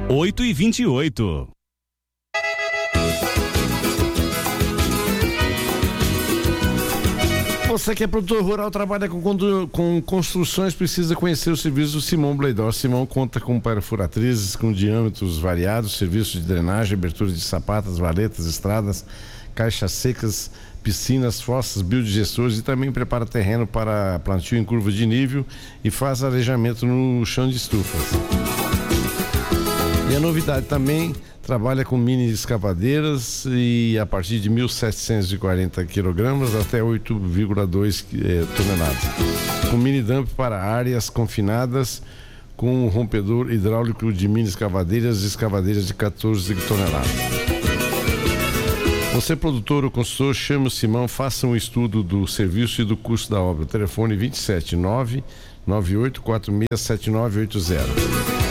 8h28. Você que é produtor rural, trabalha com construções, precisa conhecer o serviço do Simão Bleidor. Simão conta com perfuratrizes com diâmetros variados, serviços de drenagem, abertura de sapatas, valetas, estradas, caixas secas, piscinas, fossas, biodigestores, e também prepara terreno para plantio em curva de nível e faz arejamento no chão de estufas. E a novidade também, trabalha com mini escavadeiras e a partir de 1.740 quilogramas até 8,2 toneladas. Com mini dump para áreas confinadas, com rompedor hidráulico de mini escavadeiras e escavadeiras de 14 toneladas. Você, produtor ou consultor, chama o Simão, faça um estudo do serviço e do custo da obra. Telefone 27998467980.